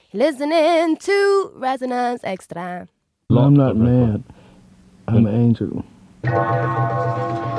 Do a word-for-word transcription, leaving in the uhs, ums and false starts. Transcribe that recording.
Listening to Resonance Extra. I'm not mad. I'm an angel.